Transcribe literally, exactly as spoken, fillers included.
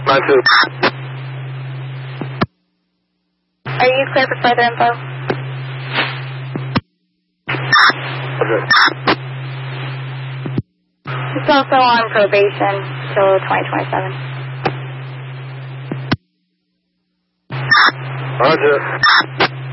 Roger. Are you clear for further info? Roger. He's also on probation till twenty twenty-seven. Roger.